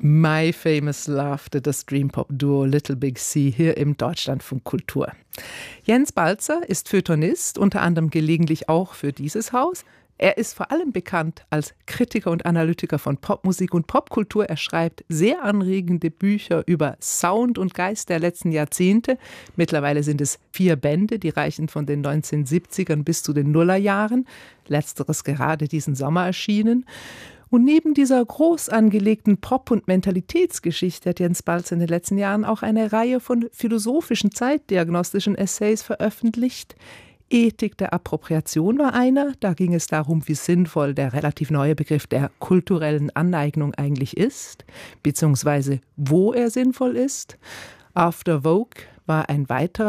My Famous Love, das Dream-Pop-Duo Little Big Sea hier im Deutschlandfunk Kultur. Jens Balzer ist Feuilletonist, unter anderem gelegentlich auch für dieses Haus. Er ist vor allem bekannt als Kritiker und Analytiker von Popmusik und Popkultur. Er schreibt sehr anregende Bücher über Sound und Geist der letzten Jahrzehnte. Mittlerweile sind es 4 Bände, die reichen von den 1970ern bis zu den Nullerjahren. Letzteres gerade diesen Sommer erschienen. Und neben dieser groß angelegten Pop- und Mentalitätsgeschichte hat Jens Balzer in den letzten Jahren auch eine Reihe von philosophischen, zeitdiagnostischen Essays veröffentlicht. Ethik der Appropriation war einer. Da ging es darum, wie sinnvoll der relativ neue Begriff der kulturellen Aneignung eigentlich ist, beziehungsweise wo er sinnvoll ist. After Vogue war ein weiterer